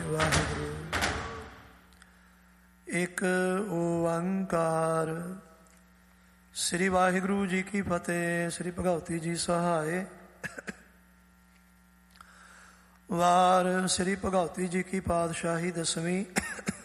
ਵਾਹਿਗੁਰੂ। ਇੱਕ ਓੰਕਾਰ। ਸ੍ਰੀ ਵਾਹਿਗੁਰੂ ਜੀ ਕੀ ਫਤਿਹ। ਸ੍ਰੀ ਭਗਵਤੀ ਜੀ ਸਹਾਏ। ਵਾਰ ਸ੍ਰੀ ਭਗਵਤੀ ਜੀ ਕੀ ਪਾਤਸ਼ਾਹੀ ਦਸਵੀਂ।